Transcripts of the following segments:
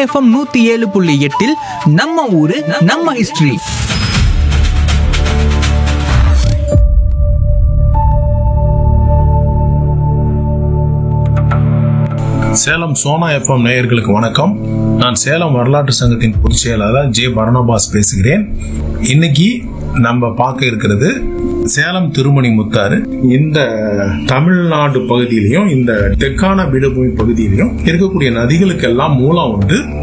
FM 107.8 நம்ம ஊரு நம்ம ஹிஸ்டரி. சேலம் சோனா எஃப்எம் நேயர்களுக்கு வணக்கம். நான் சேலம் வரலாற்று சங்கத்தின் பொதுச் செயலாளர் ஜே பரணபாஸ் பேசுகிறேன். இன்னைக்கு நம்ம பார்க்க இருக்கிறது சேலம் திருமணி முத்தாறு. இந்த தமிழ்நாடு பகுதியிலையும் இந்த தெற்கான பீடபூமி பகுதியிலையும் இருக்கக்கூடிய நதிகளுக்கு எல்லாம் மூலம்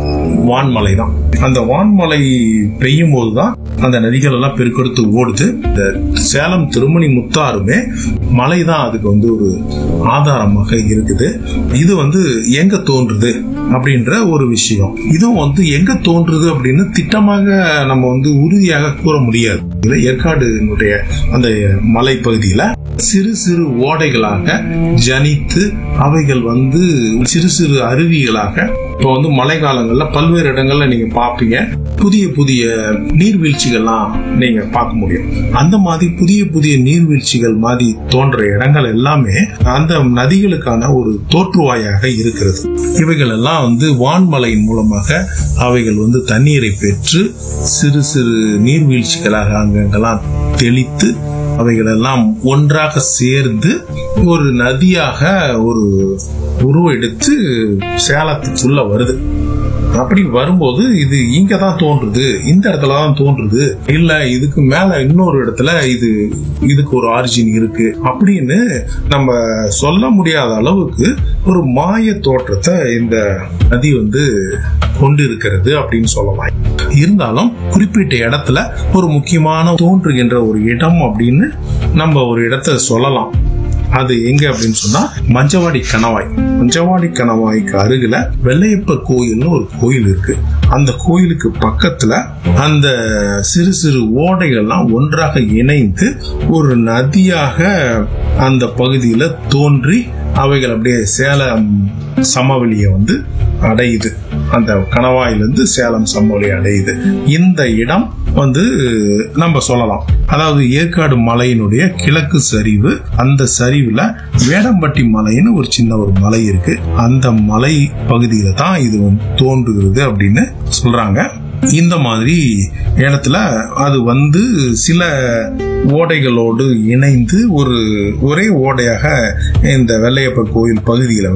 வான்மலை தான். அந்த வான்மலை பெய்யும் போதுதான் அந்த நதிகள் எல்லாம் பெருக்கெடுத்து ஓடுது. இந்த சேலம் திருமணி முத்தாறுமே மலை தான் அதுக்கு ஒரு ஆதாரமாக இருக்குது. இது எங்க தோன்றுது அப்படின்ற ஒரு விஷயம். இதுவும் எங்க தோன்றுது அப்படின்னு திட்டமாக நம்ம உறுதியாக கூற முடியாது. ஏற்காடுனுடைய அந்த மலை பகுதியில சிறு சிறு ஓடைகளாக ஜனித்து அவைகள் சிறு சிறு அருவிகளாக இப்போ மழை காலங்கள்ல பல்வேறு இடங்கள்ல நீங்க பாப்பீங்க. புதிய புதிய நீர்வீழ்ச்சிகள்லாம் நீங்க பார்க்க முடியும். அந்த மாதிரி புதிய புதிய நீர்வீழ்ச்சிகள் மாதிரி தோன்ற இடங்கள் எல்லாமே அந்த நதிகளுக்கான ஒரு தோற்றுவாயாக இருக்கிறது. இவைகள் எல்லாம் வான்மலையின் மூலமாக அவைகள் தண்ணீரை பெற்று சிறு சிறு நீர்வீழ்ச்சிகளாக அங்கெல்லாம் தெளித்து அவைகள் எல்லாம் ஒன்றாக சேர்ந்து ஒரு நதியாக ஒரு உருவெடுத்து சேலத்துக்குள்ள வருது. அப்படி வரும்போது இது இங்கதான் தோன்றுது, இந்த இடத்துலதான் தோன்றுது, இல்ல இதுக்கு மேல இன்னொரு இடத்துல இதுக்கு ஒரு ஆரிஜின் இருக்கு அப்படின்னு நம்ம சொல்ல முடியாத அளவுக்கு ஒரு மாய தோற்றத்தை இந்த நதி கொண்டு இருக்கிறது அப்படின்னு சொல்லலாம். இருந்தாலும் குறிப்பிட்ட இடத்துல ஒரு முக்கியமான தோன்றுகின்ற ஒரு இடம் அப்படின்னு நம்ம ஒரு இடத்த சொல்லலாம். அது எங்க அப்படின்னு சொன்னா மஞ்சவாடி கணவாய். மஞ்சவாடி கணவாய்க்கு அருகில வெள்ளையப்பர் கோயில்னு ஒரு கோயில் இருக்கு. அந்த கோயிலுக்கு பக்கத்துல அந்த சிறு சிறு ஓடைகள்லாம் ஒன்றாக இணைந்து ஒரு நதியாக அந்த பகுதியில தோன்றி அவைகள் அப்படியே சேலம் சமவெளியை அடையுது. அந்த கணவாயிலிருந்து சேலம் சமவெளி அடையுது. இந்த இடம் நம்ம சொல்லலாம். அதாவது ஏற்காடு மலையினுடைய கிழக்கு சரிவு. அந்த சரிவுல வேடம்பட்டி மலைன்னு ஒரு சின்ன ஒரு மலை இருக்கு. அந்த மலை பகுதியில தான் இது தோன்றுகிறது அப்படின்னு சொல்றாங்க. இந்த மாதிரி இடத்துல அது சில ஓடைகளோடு இணைந்து ஒரே ஓடையாக இந்த வெள்ளையப்பர் கோயில் பகுதியில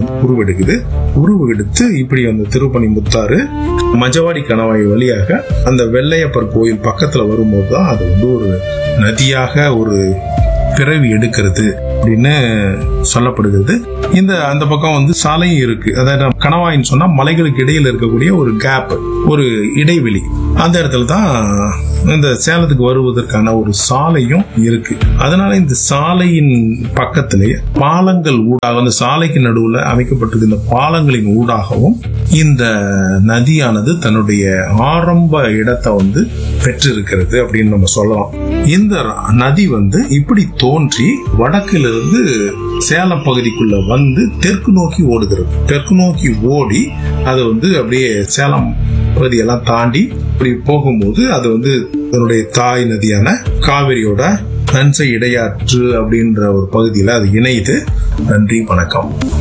உருவெடுத்து இப்படி திருப்பணி முத்தாறு மஞ்சவாடி கணவாய் வழியாக அந்த வெள்ளையப்பர் கோயில் பக்கத்துல வரும்போதுதான் அது ஒரு நதியாக ஒரு பிறவி எடுக்கிறது அப்படின்னு சொல்லப்படுகிறது. அந்த பக்கம் சாலையும் இருக்கு. அதாவது கணவாயின்னு சொன்னா மலைகளுக்கு இடையில இருக்கக்கூடிய ஒரு கேப், ஒரு இடைவெளி. அந்த இடத்துல தான் இந்த சேலத்துக்கு வருவதற்கான ஒரு சாலையும் இருக்கு. அதனால இந்த சாலையின் பக்கத்திலேயே பாலங்கள் ஊடாக, அந்த சாலைக்கு நடுவுல அமைக்கப்பட்டிருக்க இந்த பாலங்களின் ஊடாகவும் இந்த நதியானது தன்னுடைய ஆரம்ப இடத்தை பெற்றிருக்கிறது அப்படின்னு நம்ம சொல்லலாம். இந்த நதி இப்படி தோன்றி வடக்கிலிருந்து சேலம் பகுதிக்குள்ள தெற்கு நோக்கி ஓடுகிறது. தெற்கு நோக்கி ஓடி அது அப்படியே சேலம் பகுதியெல்லாம் தாண்டி இப்படி போகும்போது அது அதனுடைய தாய் நதியான காவிரியோட நன்சை இடையாற்று அப்படின்ற ஒரு பகுதியில அது இணையுது. நன்றி, வணக்கம்.